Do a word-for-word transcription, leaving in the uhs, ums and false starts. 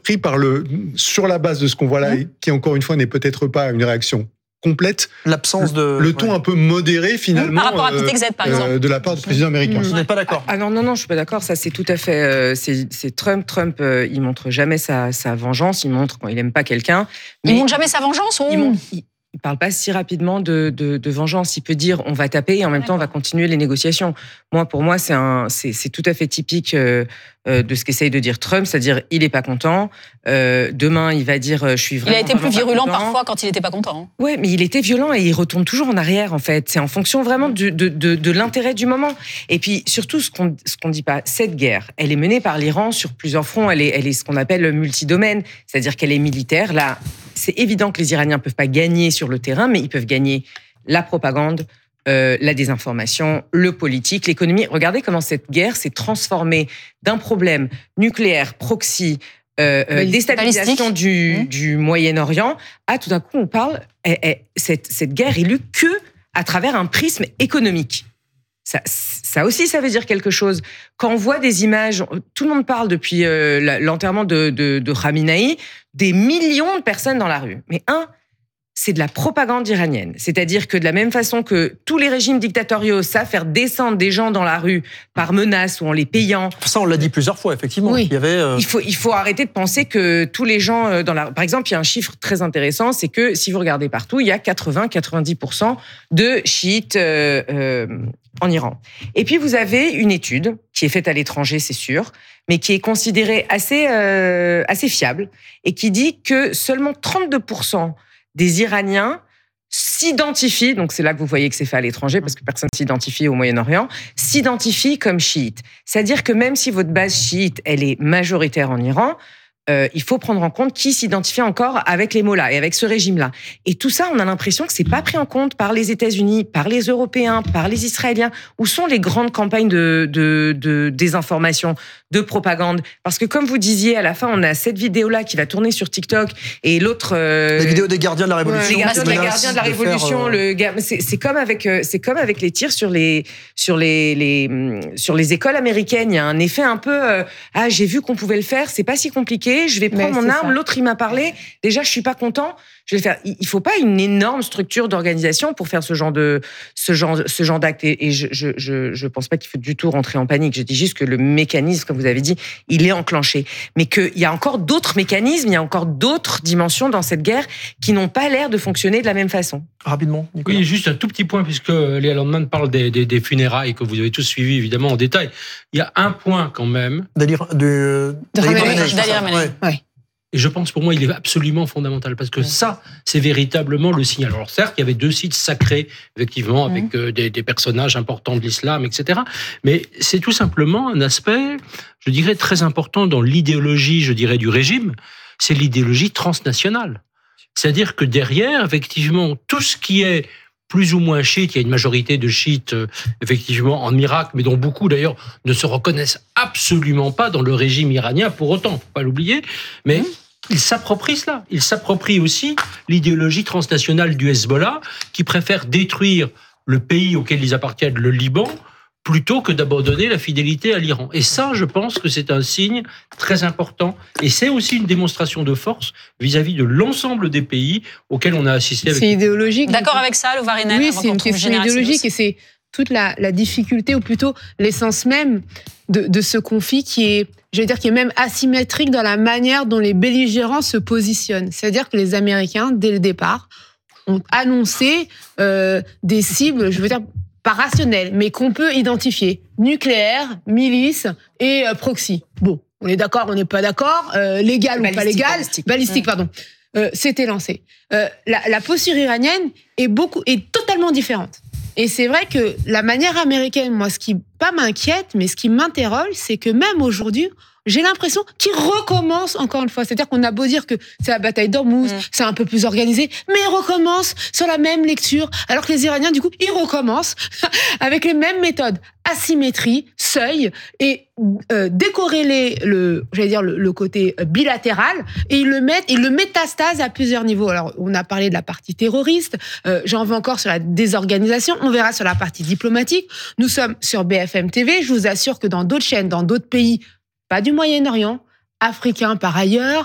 pris par le, sur la base de ce qu'on voit là, mmh. qui encore une fois n'est peut-être pas une réaction complète. L'absence de... Le ton ouais. un peu modéré, finalement, par rapport à P T X Z, par exemple. Euh, de la part du président américain. Mmh. Vous n'êtes pas d'accord? Ah non, non, non, je suis pas d'accord. Ça, c'est tout à fait... Euh, c'est, c'est Trump. Trump, euh, il montre jamais sa, sa vengeance. Il montre quand il aime pas quelqu'un. Mais il montre jamais sa vengeance ou... Il montre... Il... Il parle pas si rapidement de, de, de vengeance. Il peut dire on va taper et en même temps on va continuer les négociations. Moi, pour moi, c'est, un, c'est, c'est tout à fait typique euh, de ce qu'essaye de dire Trump, c'est-à-dire il est pas content. Euh, demain, il va dire je suis vraiment. Il a été plus virulent parfois quand il était pas content. Ouais, mais il était violent et il retourne toujours en arrière en fait. C'est en fonction vraiment de, de, de, de l'intérêt du moment. Et puis surtout, ce qu'on ce qu'on dit pas, cette guerre, elle est menée par l'Iran sur plusieurs fronts. Elle est elle est ce qu'on appelle multidomaine, c'est-à-dire qu'elle est militaire. Là, c'est évident que les Iraniens peuvent pas gagner sur le terrain, mais ils peuvent gagner la propagande, euh, la désinformation, le politique, l'économie. Regardez comment cette guerre s'est transformée d'un problème nucléaire, proxy, euh, euh, déstabilisation du, mmh. du Moyen-Orient, à tout d'un coup on parle, eh, eh, cette, cette guerre est lue que à travers un prisme économique. Ça, ça aussi, ça veut dire quelque chose. Quand on voit des images, tout le monde parle depuis euh, l'enterrement de, de, de Khamenei, des millions de personnes dans la rue. Mais un, c'est de la propagande iranienne. C'est-à-dire que de la même façon que tous les régimes dictatoriaux savent faire descendre des gens dans la rue par menace ou en les payant. Ça, on l'a dit plusieurs fois, effectivement. Oui. Il y avait, euh... il faut, il faut arrêter de penser que tous les gens dans la... Par exemple, il y a un chiffre très intéressant, c'est que si vous regardez partout, il y a quatre-vingts à quatre-vingt-dix pour cent de chiites euh, euh, en Iran. Et puis, vous avez une étude qui est faite à l'étranger, c'est sûr, mais qui est considérée assez, euh, assez fiable et qui dit que seulement trente-deux pour cent des Iraniens s'identifient, donc c'est là que vous voyez que c'est fait à l'étranger, parce que personne s'identifie au Moyen-Orient, s'identifient comme chiites. C'est-à-dire que même si votre base chiite, elle est majoritaire en Iran, euh, il faut prendre en compte qui s'identifie encore avec les mollahs et avec ce régime-là. Et tout ça, on a l'impression que c'est pas pris en compte par les États-Unis, par les Européens, par les Israéliens. Où sont les grandes campagnes de, de, de désinformation, de propagande? Parce que comme vous disiez, à la fin, on a cette vidéo-là qui va tourner sur TikTok et l'autre... Euh, les vidéos des gardiens de la Révolution. Ouais, les gardiens, les gardiens de la Révolution. De faire, euh... le, c'est, c'est, comme avec, c'est comme avec les tirs sur les, sur les, les, sur les écoles américaines. Il y a un effet un peu... Euh, ah, j'ai vu qu'on pouvait le faire, c'est pas si compliqué. Je vais prendre Mais mon arme, ça. L'autre il m'a parlé, déjà je suis pas content, je vais le faire. Il faut pas une énorme structure d'organisation pour faire ce genre de ce genre ce genre d'acte et, et je je je je pense pas qu'il faut du tout rentrer en panique. Je dis juste que le mécanisme, comme vous avez dit, il est enclenché, mais qu'il y a encore d'autres mécanismes, il y a encore d'autres dimensions dans cette guerre qui n'ont pas l'air de fonctionner de la même façon. Rapidement, Nicolas. Oui, juste un tout petit point puisque Léa Landman parle des, des, des funérailles que vous avez tous suivis évidemment en détail. Il y a un point quand même. D'Ali Khamenei. Ouais. Et je pense, pour moi, il est absolument fondamental, parce que ça, c'est véritablement le signal. Alors certes, il y avait deux sites sacrés, effectivement, avec mmh. des, des personnages importants de l'islam, et cetera. Mais c'est tout simplement un aspect, je dirais, très important dans l'idéologie, je dirais, du régime, c'est l'idéologie transnationale. C'est-à-dire que derrière, effectivement, tout ce qui est plus ou moins chiites, il y a une majorité de chiites, euh, effectivement, en Irak, mais dont beaucoup, d'ailleurs, ne se reconnaissent absolument pas dans le régime iranien, pour autant, faut pas l'oublier, mais mmh. ils s'approprient cela. Ils s'approprient aussi l'idéologie transnationale du Hezbollah, qui préfère détruire le pays auquel ils appartiennent, le Liban, plutôt que d'abandonner la fidélité à l'Iran. Et ça, je pense que c'est un signe très important. Et c'est aussi une démonstration de force vis-à-vis de l'ensemble des pays auxquels on a assisté. Avec c'est idéologique. D'accord avec ça, Lou Varinen? Oui, c'est une question idéologique et c'est toute la, la difficulté, ou plutôt l'essence même de, de ce conflit qui est, je veux dire, qui est même asymétrique dans la manière dont les belligérants se positionnent. C'est-à-dire que les Américains, dès le départ, ont annoncé euh, des cibles, je veux dire, pas rationnel, mais qu'on peut identifier. Nucléaire, milice et euh, proxy. Bon, on est d'accord, on n'est pas d'accord, euh, légal ou pas légal, balistique, balistique mmh. pardon. Euh, c'était lancé. Euh, la, la posture iranienne est beaucoup, est totalement différente. Et c'est vrai que la manière américaine, moi, ce qui pas m'inquiète, mais ce qui m'interroge, c'est que même aujourd'hui, j'ai l'impression qu'ils recommencent encore une fois. C'est-à-dire qu'on a beau dire que c'est la bataille d'Ormuz, mmh. c'est un peu plus organisé, mais ils recommencent sur la même lecture, alors que les Iraniens, du coup, ils recommencent avec les mêmes méthodes. Asymétrie, seuil, et euh, décorréler le, j'allais dire, le, le côté bilatéral, et ils le mettent, ils le métastasent à plusieurs niveaux. Alors, on a parlé de la partie terroriste, euh, j'en veux encore sur la désorganisation, on verra sur la partie diplomatique. Nous sommes sur B F M T V, je vous assure que dans d'autres chaînes, dans d'autres pays, pas du Moyen-Orient, africains par ailleurs,